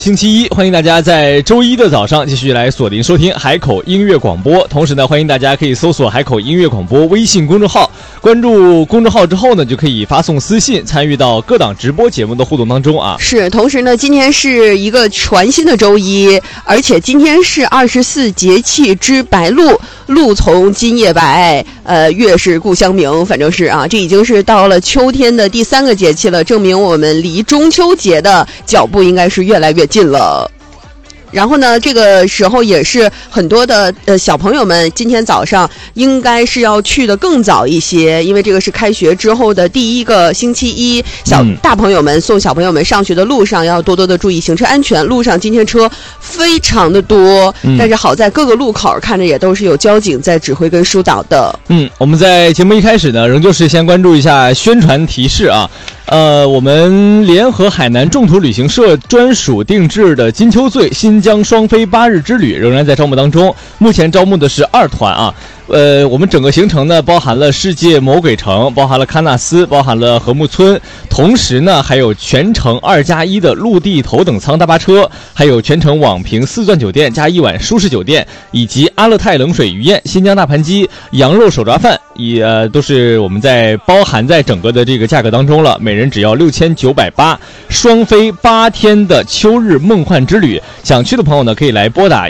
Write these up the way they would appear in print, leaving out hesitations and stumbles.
星期一，欢迎大家在周一的早上继续来锁定收听海口音乐广播。同时呢，欢迎大家可以搜索海口音乐广播微信公众号，关注公众号之后呢，就可以发送私信参与到各档直播节目的互动当中啊。 是，同时呢，今天是一个全新的周一，而且今天是24节气之白露，露从今夜白，月是故乡明，反正是啊，这已经是到了秋天的第3个节气了，证明我们离中秋节的脚步应该是越来越近了。然后呢，这个时候也是很多的小朋友们今天早上应该是要去的更早一些，因为这个是开学之后的第一个星期一，大朋友们送小朋友们上学的路上要多多的注意行车安全。路上今天车非常的多，但是好在各个路口看着也都是有交警在指挥跟疏导的。 我们在节目一开始呢，仍旧是先关注一下宣传提示啊。我们联合海南众途旅行社专属定制的金秋醉新疆双飞8日之旅仍然在招募当中，目前招募的是2团啊。我们整个行程呢，包含了世界魔鬼城，包含了喀纳斯，包含了禾木村，同时呢，还有全程2+1的陆地头等舱大巴车，还有全程网评4钻酒店加1晚舒适酒店，以及阿勒泰冷水鱼宴、新疆大盘鸡、羊肉手抓饭，也都是我们在包含在整个的这个价格当中了，每人只要6980，双飞8天的秋日梦幻之旅。想去的朋友呢，可以来拨打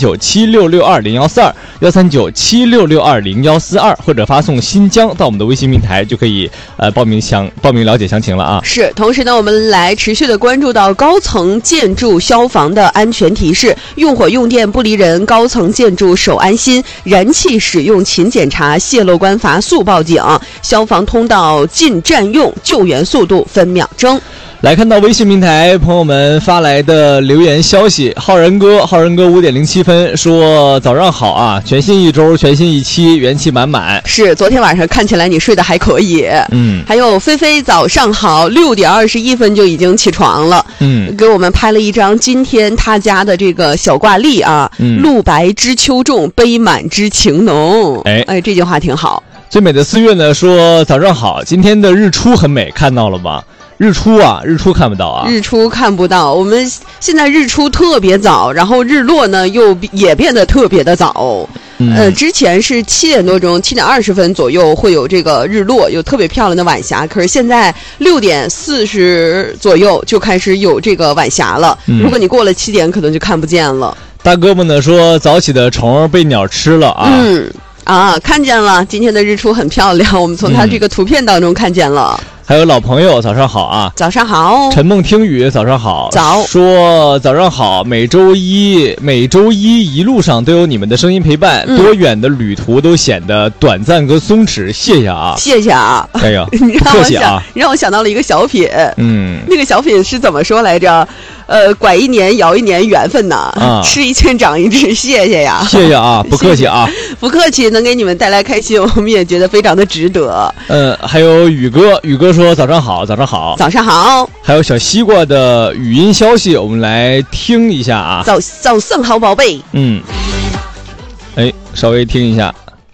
13976620142，13976620142，或者发送新疆到我们的微信平台，就可以报名了解详情了啊。 是，同时呢，我们来持续的关注到高层建筑消防的安全提示，用火用电不离人，高层建筑守安心，燃气使用勤检查，泄漏关阀速报警，消防通道禁占用，救援速度分秒钟。 来看到微信平台朋友们发来的留言消息，浩然哥5.07分说早上好啊，全新一周全新一期，元气满满。 是，昨天晚上看起来你睡得还可以。还有菲菲早上好，6点21分就已经起床了。给我们拍了一张今天他家的这个小挂历啊，露白知秋重，悲满知情浓。哎，这句话挺好。 最美的4月呢说早上好，今天的日出很美，看到了吗？日出看不到啊， 日出看不到。我们现在日出特别早，然后日落呢也变得特别的早。之前是7点多钟，7点20分左右会有这个日落，有特别漂亮的晚霞。可是现在6点40左右就开始有这个晚霞了。如果你过了7点，可能就看不见了。 大哥们呢说早起的虫被鸟吃了啊。 看见了，今天的日出很漂亮，我们从它这个图片当中看见了。 还有老朋友早上好啊， 早上好。 陈梦听雨早上好，说早上好，每周一一路上都有你们的声音陪伴，多远的旅途都显得短暂跟松弛，谢谢啊。哎呀，不客气啊。 让我想到了一个小品，那个小品是怎么说来着？拐一年摇一年缘分呐，吃一堑长一智，谢谢呀。 谢谢啊，不客气啊。 不客气，能给你们带来开心，我们也觉得非常的值得。 还有宇哥说早上好。 早上好。 还有小西瓜的语音消息，我们来听一下啊。 早上好，宝贝。 稍微听一下。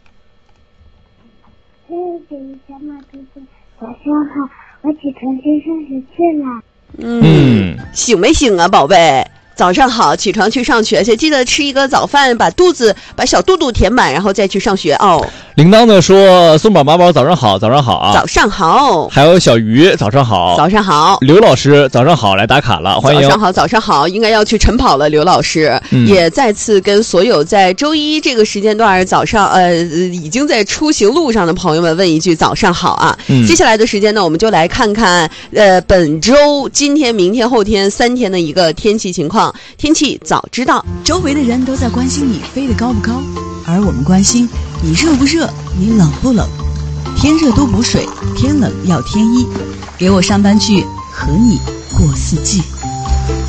早上好，我起床去上学去了。 醒没醒啊，宝贝？早上好，起床去上学去，记得吃一个早饭，把小肚肚填满，然后再去上学哦。 铃铛呢说松宝妈宝早上好啊。 早上好。 还有小鱼早上好。刘老师早上好，来打卡了，欢迎。 早上好，应该要去晨跑了，刘老师。也再次跟所有在周一这个时间段早上已经在出行路上的朋友们问一句早上好啊。接下来的时间呢，我们就来看看本周今天明天后天3天的一个天气情况。天气早知道， 周围的人都在关心你飞得高不高，而我们关心你热不热，你冷不冷。天热多补水，天冷要添衣。给我上班去，和你过四季。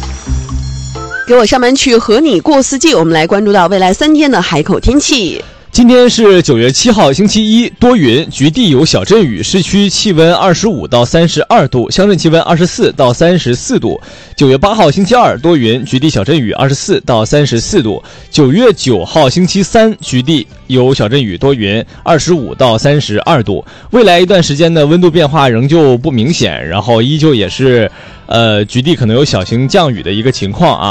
给我上班去，和你过四季。我们来关注到未来3天的海口天气。 今天是9月7号，星期一，多云，局地有小阵雨，市区气温25到32度，乡镇气温24到34度。9月8号，星期二，多云，局地小阵雨，24到34度。9月9号，星期三，局地有小阵雨，多云，25到32度。未来一段时间的温度变化仍旧不明显，然后依旧也是局地可能有小型降雨的一个情况啊。